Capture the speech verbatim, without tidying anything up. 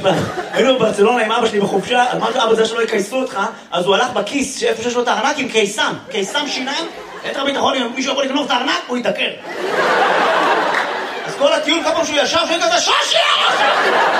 היינו בברצלונה עם אבא שלי בחופשה, אמרתי לו, אבא, זה שלא יקייסו אותך, אז הוא הלך בכיס, איפה שיש לו את הארנק עם קיסם, קיסם שיניים, יתר ביטחון, אם מישהו יכול לקנות את הארנק, הוא יתקר. אז כל הטיול, כמה שהוא ישב, שהוא כזה, שושי!